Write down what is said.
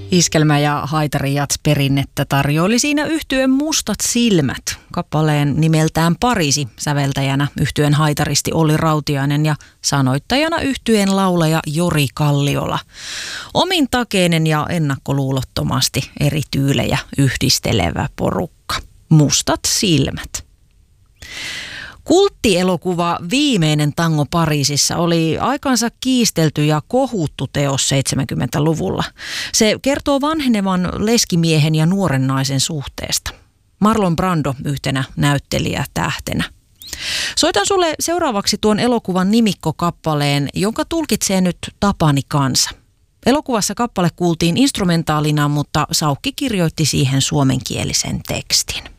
Iskelmä- ja haitarijats-perinnettä tarjoili siinä yhtyen Mustat silmät. Kappaleen nimeltään Pariisi säveltäjänä yhtyen haitaristi Olli Rautiainen ja sanoittajana yhtyen laulaja Jori Kalliola. Omintakeinen ja ennakkoluulottomasti eri tyylejä yhdistelevä porukka. Mustat silmät. Kulttielokuva Viimeinen tango Pariisissa oli aikansa kiistelty ja kohuttu teos 70-luvulla. Se kertoo vanhenevan leskimiehen ja nuoren naisen suhteesta. Marlon Brando yhtenä näyttelijätähtenä. Soitan sulle seuraavaksi tuon elokuvan nimikkokappaleen, jonka tulkitsee nyt Tapani Kansa. Elokuvassa kappale kuultiin instrumentaalina, mutta Saukki kirjoitti siihen suomenkielisen tekstin.